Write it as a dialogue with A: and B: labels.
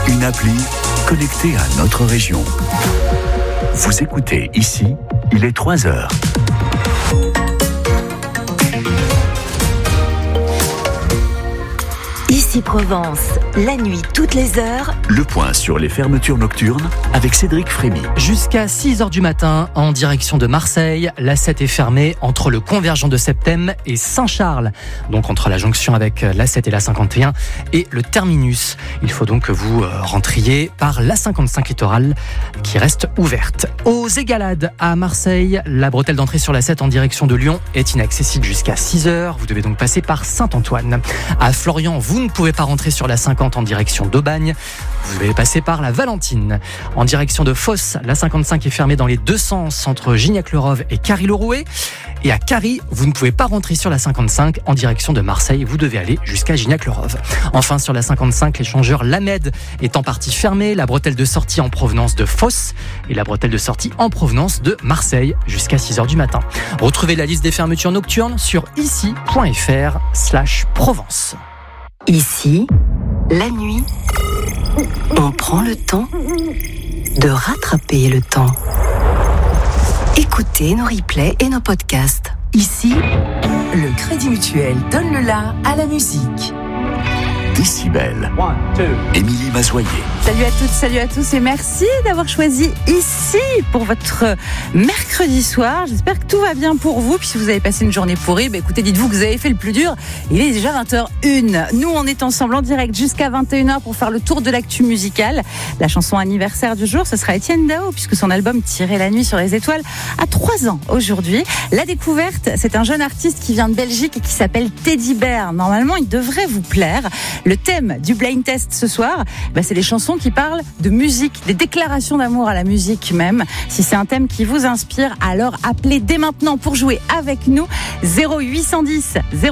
A: une appli connectée à notre région. Vous écoutez ici, il est 3h.
B: Ici Provence, la nuit toutes les heures.
A: Le point sur les fermetures nocturnes avec Cédric Frémy.
C: Jusqu'à 6h du matin, en direction de Marseille, l'A7 est fermée entre le convergent de Septem et Saint-Charles. Donc entre la jonction avec l'A7 et l'A51 et le terminus. Il faut donc que vous rentriez par l'A55 littorale qui reste ouverte. Aux Égalades à Marseille, la bretelle d'entrée sur l'A7 en direction de Lyon est inaccessible jusqu'à 6h. Vous devez donc passer par Saint-Antoine. À Florian, vous ne pouvez pas rentrer sur la 50 en direction d'Aubagne. Vous devez passer par la Valentine. En direction de Fos, la 55 est fermée dans les deux sens entre Gignac-le-Rove et Carry-le-Rouet. Et à Carry, vous ne pouvez pas rentrer sur la 55 en direction de Marseille. Vous devez aller jusqu'à Gignac-le-Rove. Enfin, sur la 55, l'échangeur Lamed est en partie fermé. La bretelle de sortie en provenance de Fos et la bretelle de sortie en provenance de Marseille jusqu'à 6h du matin. Retrouvez la liste des fermetures nocturnes sur ici.fr/Provence.
B: Ici, la nuit, on prend le temps de rattraper le temps. Écoutez nos replays et nos podcasts. Ici, le Crédit Mutuel donne le la à la musique.
A: Décibel. Émilie Mazoyer.
D: Salut à toutes, salut à tous et merci d'avoir choisi ici pour votre mercredi soir. J'espère que tout va bien pour vous. Puis si vous avez passé une journée pourrie, écoutez, dites-vous que vous avez fait le plus dur. Il est déjà 20h01. Nous, on est ensemble en direct jusqu'à 21h pour faire le tour de l'actu musicale. La chanson anniversaire du jour, ce sera Etienne Dao, puisque son album Tirer la nuit sur les étoiles a 3 ans aujourd'hui. La découverte, c'est un jeune artiste qui vient de Belgique et qui s'appelle Teddy Bear. Normalement, il devrait vous plaire. Le thème du blind test ce soir, c'est des chansons qui parlent de musique, des déclarations d'amour à la musique même. Si c'est un thème qui vous inspire, alors appelez dès maintenant pour jouer avec nous 0810